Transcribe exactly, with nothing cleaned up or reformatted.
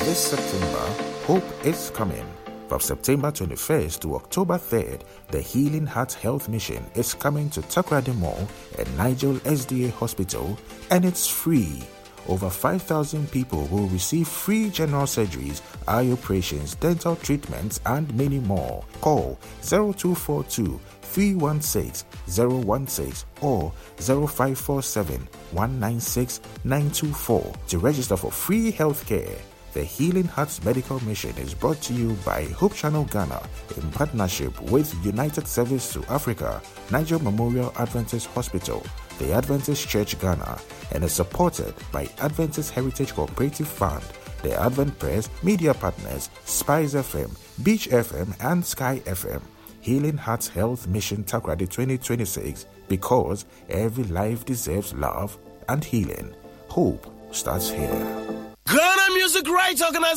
This September, Hope is coming. From September twenty-first to October third, the Healing Heart Health Mission is coming to Takoradi Mall at Nigel S D A Hospital, and it's free. Over five thousand people will receive free general surgeries, eye operations, dental treatments, and many more. Call zero two four two, three one six, zero one six or zero five four seven, one nine six, nine two four to register for free healthcare. The Healing Hearts Medical Mission is brought to you by Hope Channel Ghana in partnership with United Service to Africa, Niger Memorial Adventist Hospital, the Adventist Church Ghana, and is supported by Adventist Heritage Cooperative Fund, the Advent Press, media partners, Spice F M, Beach F M, and Sky F M. Healing Hearts Health Mission Takoradi twenty twenty-six, because every life deserves love and healing. Hope starts here. Ghana Music Rights Organization